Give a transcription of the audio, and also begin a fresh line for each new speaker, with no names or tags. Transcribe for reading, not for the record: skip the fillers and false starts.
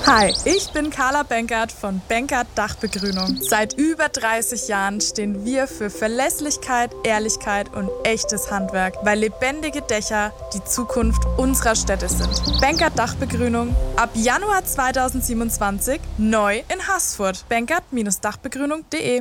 Hi, ich bin Carla Benkert von Benkert Dachbegrünung. Seit über 30 Jahren stehen wir für Verlässlichkeit, Ehrlichkeit und echtes Handwerk, weil lebendige Dächer die Zukunft unserer Städte sind. Benkert Dachbegrünung ab Januar 2027 neu in Haßfurt. Benkert-Dachbegrünung.de